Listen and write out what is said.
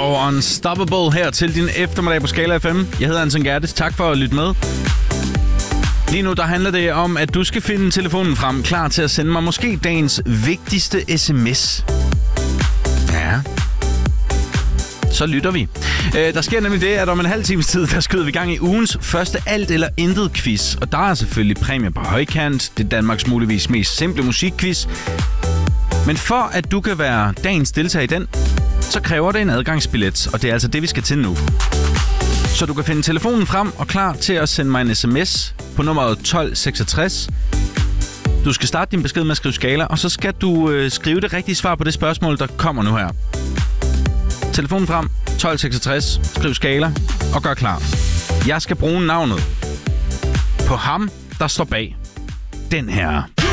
og Unstoppable her til din eftermiddag på Skala FM. Jeg hedder Anton Gerdes. Tak for at lytte med. Lige nu der handler det om, at du skal finde telefonen frem, klar til at sende mig måske dagens vigtigste sms. Ja. Så lytter vi. Der sker nemlig det, at om en halv times tid, der skyder vi i gang i ugens første alt eller intet quiz. Og der er selvfølgelig præmie på højkant. Det er Danmarks muligvis mest simple musikquiz. Men for at du kan være dagens deltager i den, så kræver det en adgangsbillet. Og det er altså det, vi skal til nu. Så du kan finde telefonen frem og klar til at sende mig en sms på nummeret 1266. Du skal starte din besked med at skrive Skala, og så skal du skrive det rigtige svar på det spørgsmål, der kommer nu her. Telefonen frem, 1266, skriv Skala og gør klar. Jeg skal bruge navnet på ham, der står bag den her.